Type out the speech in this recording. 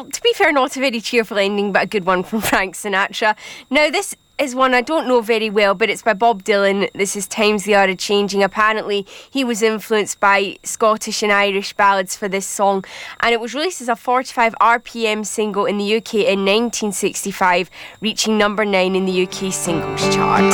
Well, to be fair, not a very cheerful ending, but a good one from Frank Sinatra. Now, this is one I don't know very well, but it's by Bob Dylan. This is Times They Are A-Changing. Apparently, he was influenced by Scottish and Irish ballads for this song, and it was released as a 45 RPM single in the UK in 1965, reaching number 9 in the UK singles chart.